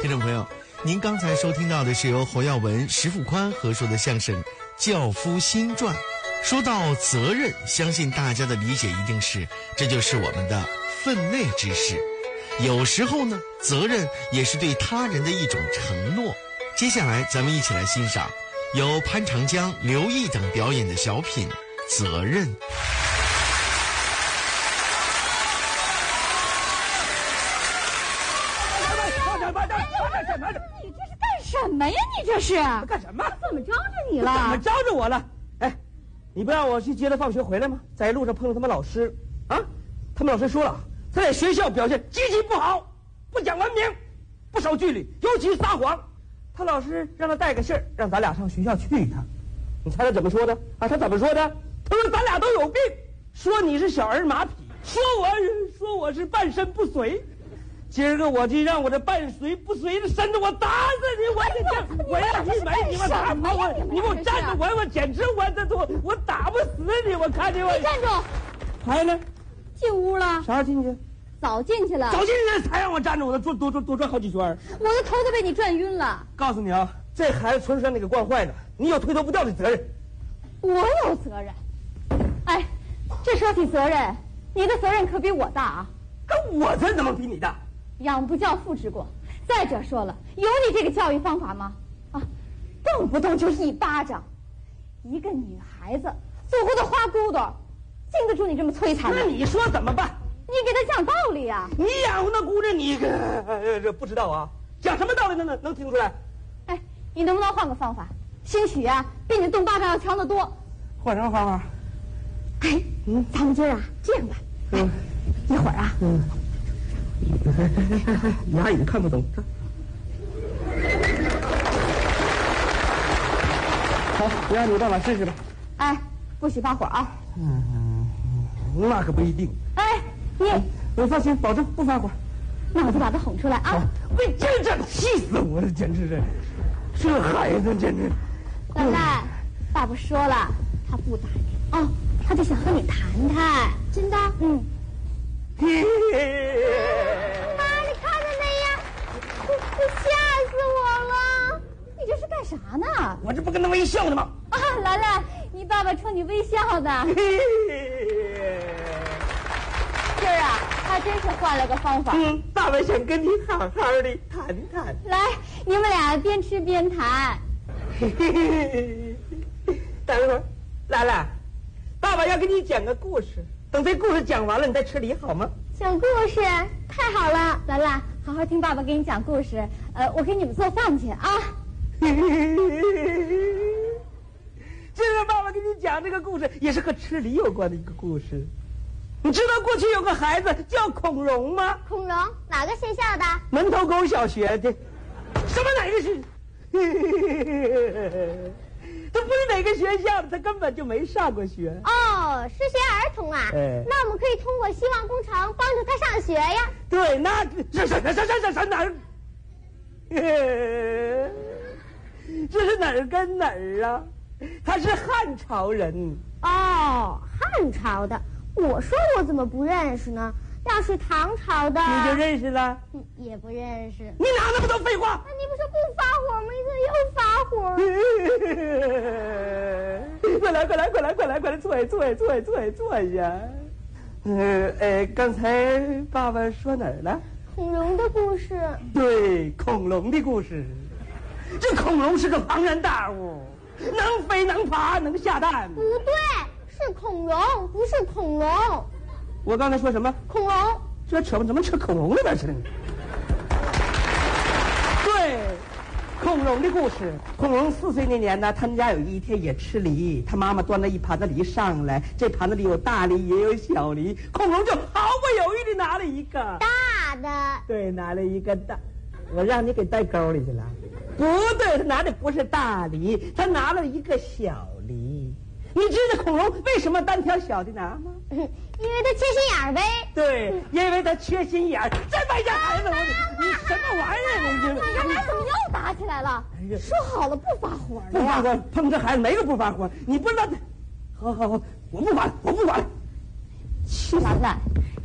听众朋友，您刚才收听到的是由侯耀文、石富宽合说的相声《教夫新传》。说到责任，相信大家的理解一定是，这就是我们的分内之事。有时候呢，责任也是对他人的一种承诺。接下来，咱们一起来欣赏由潘长江、刘毅等表演的小品《责任》。 你这是干什么呀？你这是干什么？ 怎么招着你了？ 怎么招着我了？哎，你不让我去接他放学回来吗？在路上碰到他们老师啊，他们老师说了，他在学校表现极其不好，不讲文明，不守纪律，尤其撒谎。他老师让他带个信儿，让咱俩上学校去一趟。你猜他怎么说的啊？他怎么说的？他说咱俩都有病，说你是小儿马匹，说我是半身不遂。今儿个我就让我这半随不随的身子我打死你！我要一没你们打跑我，你给我站着！我简直我打不死你！我看见我你站住！ 孩子呢？ 进屋了。 啥时候进去？ 早进去了。 早进去才让我站着，我多转好几圈。 我的头都被你转晕了。 告诉你啊，这孩子纯是让你给惯坏了，你有推脱不掉的责任。 我有责任。哎，这说起责任，你的责任可比我大啊！ 跟我这怎么比你大？ 养不教父之过。再者说了，有你这个教育方法吗？啊，动不动就一巴掌，一个女孩子祖国的花骨朵，经得住你这么摧残吗？ 那你说怎么办？ 你给她讲道理啊！ 你养活那姑娘，你这不知道啊？讲什么道理能听出来？ 哎，你能不能换个方法？兴许啊，比你动巴掌要强得多。 换什么方法？ 哎，咱们今儿啊，这样吧，一会儿啊， 牙语看不懂。好，让你办法试试吧。 哎，不许发火啊！ 那可不一定。 哎， 我放心，保证不发火。 那我就把他哄出来啊！ 被这气死我了，简直是，这孩子简直。 兰兰，爸爸说了，他不打你哦，他就想和你谈谈。真的？妈，你看着没呀？你吓死我了！你这是干啥呢？ 我这不跟他微笑呢吗？ 啊，兰兰，你爸爸冲你微笑的。今儿啊，他真是换了个方法。 爸爸想跟你好好的谈谈。 来，你们俩边吃边谈。 等一会儿，兰兰，爸爸要给你讲个故事。等这故事讲完了，你再吃梨好吗？ 讲故事太好了，兰兰，好好听爸爸给你讲故事。我给你们做饭去啊。 今儿爸爸给你讲这个故事，也是和吃梨有关的一个故事。你知道过去有个孩子叫孔融吗？ 孔融哪个学校的？ 门头沟小学的。什么哪个是？他不是哪个学校的，他根本就没上过学。 哦，失学儿童啊。那我们可以通过希望工程帮助他上学呀。对， 那这哪儿？这是哪儿跟哪儿啊？他是汉朝人。 哦，汉朝的。我说我怎么不认识呢？要是唐朝的， 你就认识了？ 也不认识。 你哪那么多废话？ 那你不是不发火吗？你怎么又发火？ 快来，坐下。刚才爸爸说哪儿了？ 孔融的故事。 对，恐龙的故事。这恐龙是个庞然大物，能飞能爬能下蛋。 不对，是恐龙，不是恐龙。 我刚才说什么？ 恐龙。 这怎么扯恐龙那边去了？对，恐龙的故事。恐龙4岁那年呢，他们家有一天也吃梨，他妈妈端了一盘子梨上来，这盘子里有大梨也有小梨，恐龙就毫不犹豫地拿了一个大的。 对，拿了一个大。我让你给带沟里去了。不对，他拿的不是大梨，他拿了一个小梨。你知道恐龙为什么单挑小的拿吗？ 因为他缺心眼呗。 对，因为他缺心眼。这败家孩子，你什么玩意儿？ 你俩怎么又打起来了？说好了不发火的。 不发火，碰这孩子没个不发火。你不知道，好，我不管了。 兰兰，